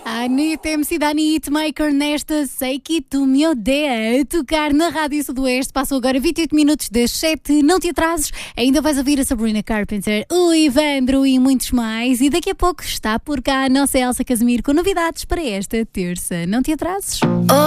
Anitta, MC Dani Hitmaker nesta Sei que tu me odeia a tocar na Rádio Sudoeste. Passam agora 28 minutos das 7, não te atrases. Ainda vais ouvir a Sabrina Carpenter, o Ivandro e muitos mais. E daqui a pouco está por cá a nossa Elsa Casimiro com novidades para esta terça. Não te atrases.